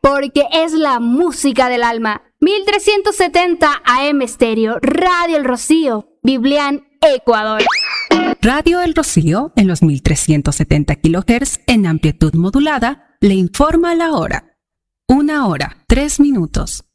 porque es la música del alma. 1370 AM Estéreo, Radio El Rocío, Biblián, Ecuador. Radio El Rocío, en los 1370 kHz en amplitud modulada, le informa la hora. 1 hora, 3 minutos.